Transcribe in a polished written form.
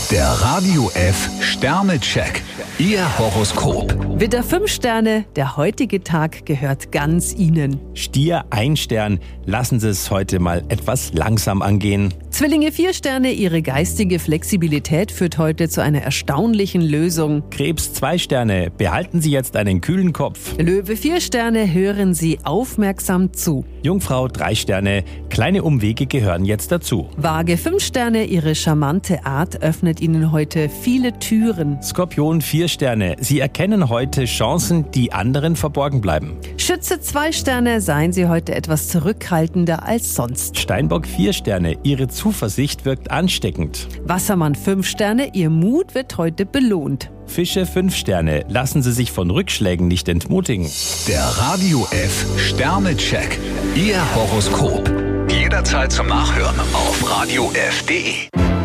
Der Radio F Sternecheck. Ihr Horoskop. Widder 5 Sterne, der heutige Tag gehört ganz Ihnen. Stier 1 Stern, lassen Sie es heute mal etwas langsam angehen. Zwillinge 4 Sterne, Ihre geistige Flexibilität führt heute zu einer erstaunlichen Lösung. Krebs 2 Sterne, behalten Sie jetzt einen kühlen Kopf. Löwe 4 Sterne, hören Sie aufmerksam zu. Jungfrau 3 Sterne, kleine Umwege gehören jetzt dazu. Waage 5 Sterne, Ihre charmante Art öffnet Ihnen heute viele Türen. Skorpion 4 Sterne, Sie erkennen heute Chancen, die anderen verborgen bleiben. Schütze 2 Sterne, seien Sie heute etwas zurückhaltender als sonst. Steinbock 4 Sterne, Ihre Zuversicht wirkt ansteckend. Wassermann 5 Sterne, Ihr Mut wird heute belohnt. Fische 5 Sterne, lassen Sie sich von Rückschlägen nicht entmutigen. Der Radio F Sternecheck. Ihr Horoskop. Jederzeit zum Nachhören auf radiof.de.